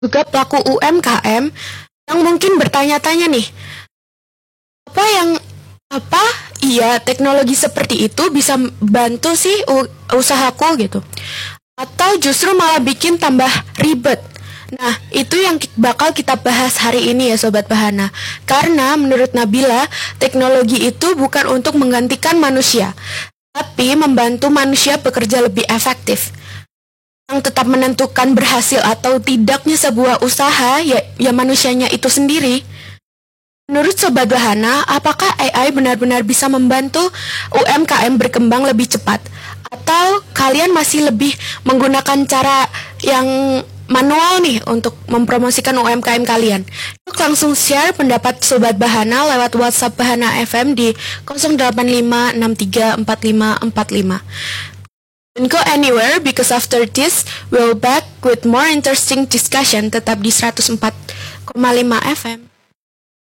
juga pelaku UMKM yang mungkin bertanya-tanya nih, iya teknologi seperti itu bisa bantu sih usahaku gitu, atau justru malah bikin tambah ribet. Nah, itu yang bakal kita bahas hari ini ya Sobat Bahana. Karena menurut Nabila, teknologi itu bukan untuk menggantikan manusia, tapi membantu manusia bekerja lebih efektif. Yang tetap menentukan berhasil atau tidaknya sebuah usaha ya manusianya itu sendiri. Menurut Sobat Bahana, apakah AI benar-benar bisa membantu UMKM berkembang lebih cepat? Atau kalian masih lebih menggunakan cara yang manual nih untuk mempromosikan UMKM kalian? Yuk langsung share pendapat Sobat Bahana lewat WhatsApp Bahana FM di 085634545. Don't go anywhere because after this we'll back with more interesting discussion. Tetap di 104,5 FM.